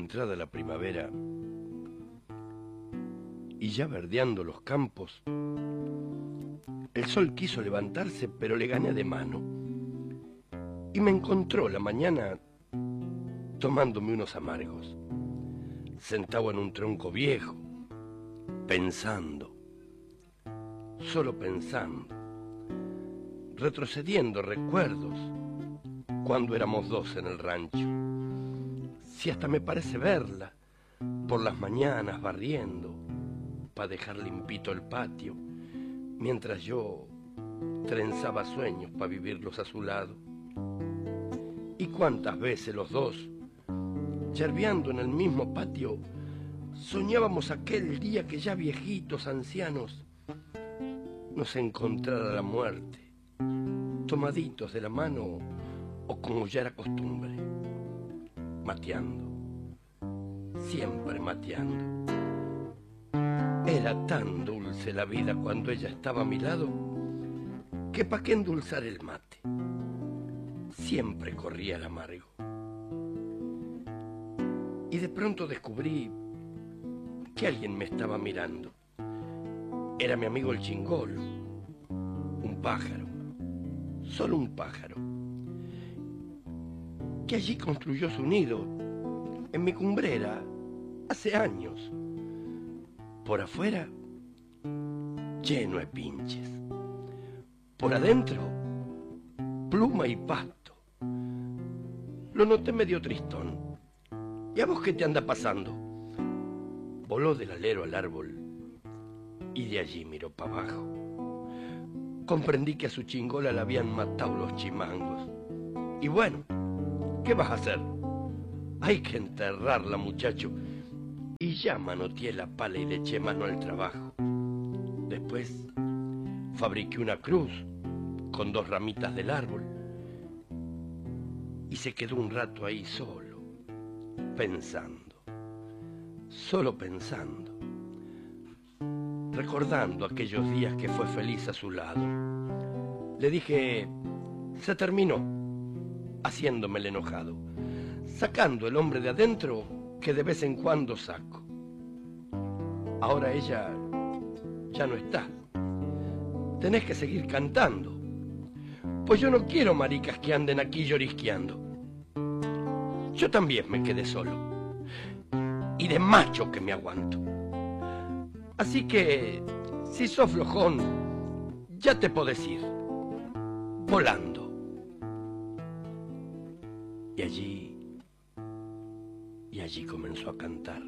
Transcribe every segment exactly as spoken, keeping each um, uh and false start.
Entrada la primavera y ya verdeando los campos, el sol quiso levantarse, pero le gané de mano y me encontró la mañana tomándome unos amargos, sentado en un tronco viejo, pensando, solo pensando, retrocediendo recuerdos cuando éramos dos en el rancho. Si hasta me parece verla por las mañanas barriendo para dejar limpito el patio, mientras yo trenzaba sueños para vivirlos a su lado. Y cuántas veces los dos, yerbeando en el mismo patio, soñábamos aquel día que ya viejitos, ancianos, nos encontrara la muerte, tomaditos de la mano o como ya era costumbre, mateando, siempre mateando. Era tan dulce la vida cuando ella estaba a mi lado, que pa' qué endulzar el mate, siempre corría el amargo. Y de pronto descubrí que alguien me estaba mirando. Era mi amigo el chingol, un pájaro, solo un pájaro, que allí construyó su nido, en mi cumbrera, hace años. Por afuera, lleno de pinches. Por adentro, pluma y pasto. Lo noté medio tristón. ¿Y a vos qué te anda pasando? Voló del alero al árbol y de allí miró para abajo. Comprendí que a su chingola la habían matado los chimangos. Y bueno, ¿qué vas a hacer? Hay que enterrarla, muchacho. Y ya manoteé la pala y le eché mano al trabajo. Después fabriqué una cruz con dos ramitas del árbol y se quedó un rato ahí solo, pensando, solo pensando, recordando aquellos días que fue feliz a su lado. Le dije, se terminó, haciéndome el enojado, sacando el hombre de adentro que de vez en cuando saco. Ahora ella ya no está. Tenés que seguir cantando, pues yo no quiero maricas que anden aquí llorisqueando. Yo también me quedé solo, y de macho que me aguanto. Así que, si sos flojón, ya te podés ir, volando. Y allí, y allí comenzó a cantar,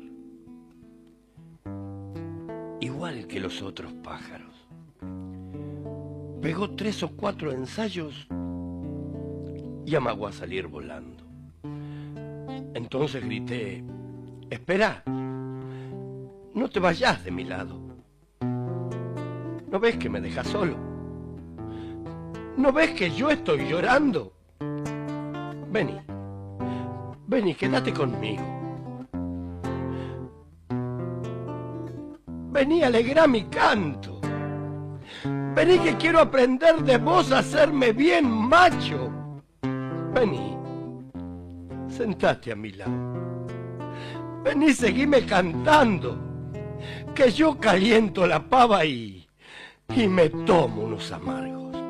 igual que los otros pájaros. Pegó tres o cuatro ensayos y amagó a salir volando. Entonces grité, espera, no te vayas de mi lado. ¿No ves que me dejas solo? ¿No ves que yo estoy llorando? Vení, vení, quédate conmigo. Vení, alegra mi canto. Vení que quiero aprender de vos a hacerme bien macho. Vení, sentate a mi lado. Vení, seguime cantando, que yo caliento la pava y, y me tomo unos amargos.